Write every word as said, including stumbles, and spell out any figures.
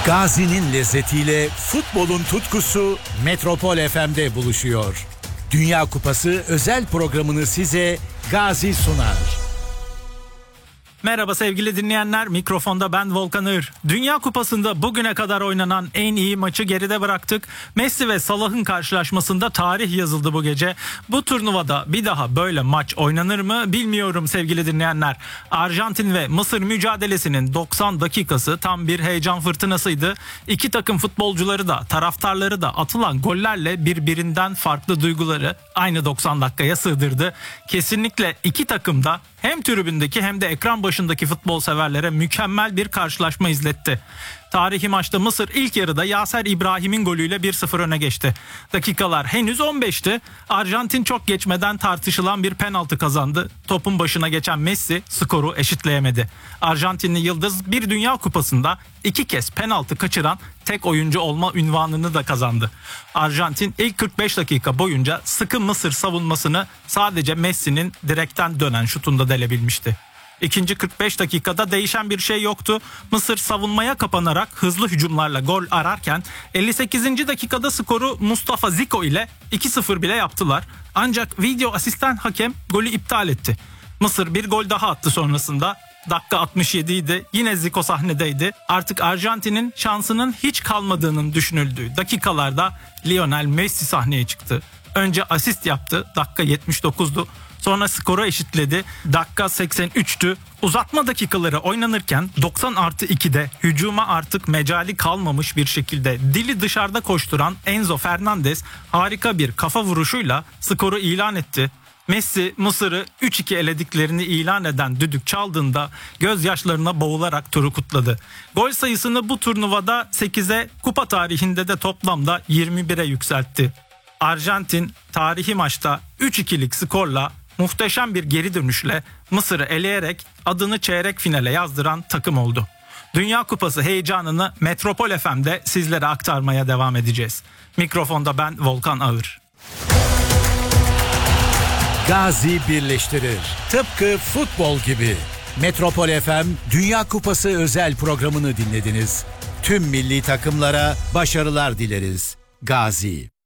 Gazi'nin lezzetiyle futbolun tutkusu Metropol F M'de buluşuyor. Dünya Kupası özel programını size Gazi sunar. Merhaba sevgili dinleyenler, mikrofonda ben Volkan Ağır. Dünya Kupası'nda bugüne kadar oynanan en iyi maçı geride bıraktık. Messi ve Salah'ın karşılaşmasında tarih yazıldı bu gece. Bu turnuvada bir daha böyle maç oynanır mı bilmiyorum sevgili dinleyenler. Arjantin ve Mısır mücadelesinin doksan dakikası tam bir heyecan fırtınasıydı. İki takım futbolcuları da taraftarları da atılan gollerle birbirinden farklı duyguları aynı doksan dakikaya sığdırdı. Kesinlikle iki takım da hem tribündeki hem de ekran başındaki futbol severlere mükemmel bir karşılaşma izletti. Tarihi maçta Mısır ilk yarıda Yaser İbrahim'in golüyle bir sıfır öne geçti. Dakikalar henüz on beşti. Arjantin çok geçmeden tartışılan bir penaltı kazandı. Topun başına geçen Messi skoru eşitleyemedi. Arjantinli yıldız bir Dünya Kupası'nda iki kez penaltı kaçıran tek oyuncu olma unvanını da kazandı. Arjantin ilk kırk beş dakika boyunca sıkı Mısır savunmasını sadece Messi'nin direkten dönen şutunda delebilmişti. İkinci kırk beş dakikada değişen bir şey yoktu. Mısır savunmaya kapanarak hızlı hücumlarla gol ararken elli sekizinci dakikada skoru Mustafa Ziko ile iki sıfır bile yaptılar. Ancak video asistan hakem golü iptal etti. Mısır bir gol daha attı sonrasında. Dakika altmış yedi idi. Yine Zico sahnedeydi. Artık Arjantin'in şansının hiç kalmadığının düşünüldüğü dakikalarda Lionel Messi sahneye çıktı. Önce asist yaptı. Dakika yetmiş dokuzdu. Sonra skoru eşitledi. Dakika seksen üçtü. Uzatma dakikaları oynanırken doksan artı ikide hücuma artık mecali kalmamış bir şekilde dili dışarıda koşturan Enzo Fernandez harika bir kafa vuruşuyla skoru ilan etti. Messi Mısır'ı üç iki elediklerini ilan eden düdük çaldığında gözyaşlarına boğularak turu kutladı. Gol sayısını bu turnuvada sekize, kupa tarihinde de toplamda yirmi bire yükseltti. Arjantin tarihi maçta üç ikilik skorla muhteşem bir geri dönüşle Mısır'ı eleyerek adını çeyrek finale yazdıran takım oldu. Dünya Kupası heyecanını Metropol F M'de sizlere aktarmaya devam edeceğiz. Mikrofonda ben Volkan Ağır. Gazi birleştirir. Tıpkı futbol gibi. Metropol F M Dünya Kupası özel programını dinlediniz. Tüm milli takımlara başarılar dileriz. Gazi.